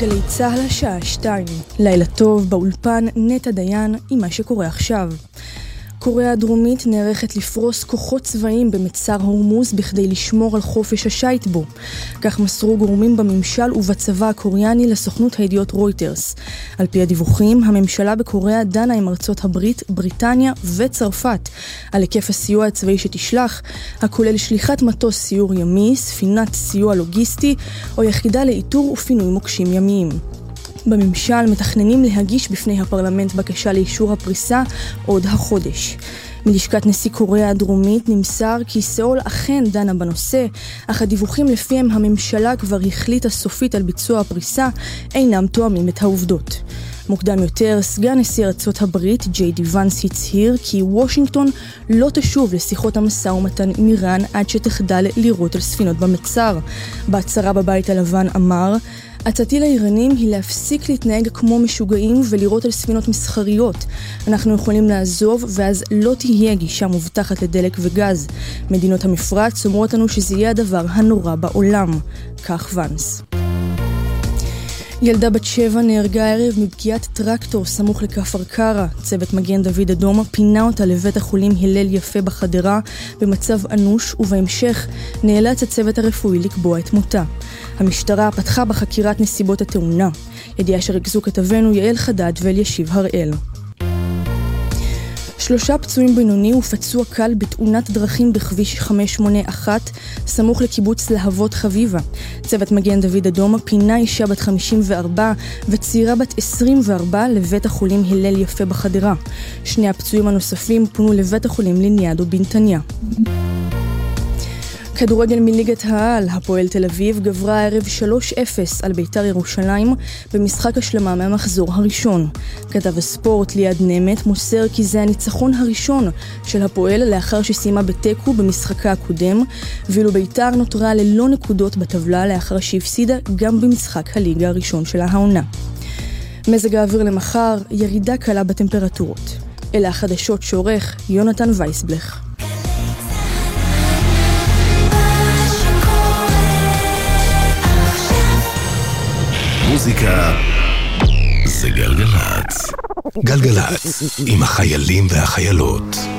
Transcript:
גלי צהל השעה 2. לילה טוב, באולפן נטע דיין עם מה שקורה עכשיו. קוריאה הדרומית נערכת לפרוס כוחות צבאיים במצר הורמוז בכדי לשמור על חופש השייט בו. כך מסרו גורמים בממשל ובצבא הקוריאני לסוכנות הידיעות רויטרס. על פי הדיווחים, הממשלה בקוריאה דנה עם ארצות הברית, בריטניה וצרפת על היקף הסיוע הצבאי שתשלח, הכולל שליחת מטוס סיור ימי, ספינת סיוע לוגיסטי או יחידה לאיתור ופינוי מוקשים ימיים. בממשל מתכננים להגיש בפני הפרלמנט בקשה לאישור הפריסה עוד החודש. מלשכת נשיא קוריאה הדרומית נמסר כי סאול אכן דנה בנושא, אך הדיווחים לפיהם הממשלה כבר החליטה סופית על ביצוע הפריסה אינם תואמים את העובדות. מוקדם יותר, סגן נשיא ארצות הברית ג'יי די ונס הצהיר כי וושינגטון לא תשוב לשיחות המשא ומתן עם איראן עד שתחדל לירות על ספינות במצר. בהצהרה בבית הלבן אמר, הצעתי לאיראנים היא להפסיק להתנהג כמו משוגעים ולירות על ספינות מסחריות. אנחנו יכולים לעזוב ואז לא תהיה גישה מובטחת לדלק וגז. מדינות המפרץ אומרות לנו שזה יהיה הדבר הנורא בעולם. כך ונס. ילדה בת 7 נהרגה הערב מפגיעת טרקטור סמוך לכפר קרע. צוות מגן דוד אדום פינה אותה לבית החולים הלל יפה בחדרה במצב אנוש, ובהמשך נאלץ הצוות הרפואי לקבוע את מותה. המשטרה פתחה בחקירת נסיבות התאונה. ידיעה שריכזו כתבנו יעל חדד ואלישיב הראל. 3 פצועים בינוני ופצוע קל בתאונת דרכים בכביש 581 סמוך לקיבוץ להבות חביבה. צוות מגן דוד אדום פינה אישה בת 54 וצעירה בת 24 לבית החולים הלל יפה בחדרה. 2 הפצועים הנוספים פונו לבית החולים לניאדו בנתניה. כדורגל מליגת העל, הפועל תל אביב גברה הערב 3-0 על ביתר ירושלים במשחק השלמה מהמחזור הראשון. כתב הספורט ליד נמת מוסר כי זה הניצחון הראשון של הפועל לאחר שסיימה בתיקו במשחקה הקודם, ואילו ביתר נותרה ללא נקודות בטבלה לאחר שהפסידה גם במשחק הליגה הראשון של העונה. מזג האוויר למחר, ירידה קלה בטמפרטורות. אלה החדשות שעורך יונתן וייסבלך. מוזיקה זה גלגלצ. גלגלצ עם החיילים והחיילות.